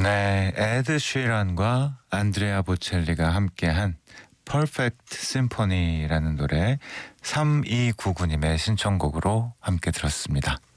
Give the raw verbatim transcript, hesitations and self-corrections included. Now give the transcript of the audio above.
네, 에드 쉬런과 안드레아 보첼리가 함께한 Perfect Symphony라는 노래 삼이구구 님의 신청곡으로 함께 들었습니다.